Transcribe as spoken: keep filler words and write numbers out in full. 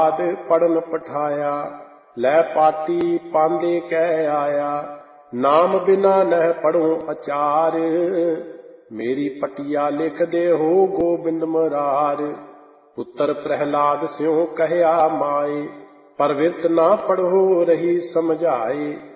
पढ़न पठाया, लै पाती पांदे कह आया। नाम बिना नह पढ़ो अचार, मेरी पटिया लिख दे हो गोबिंद मुरार। पुत्र प्रहलाद स्यों कहया माए, पर विरत ना पढ़ो रही समझाए।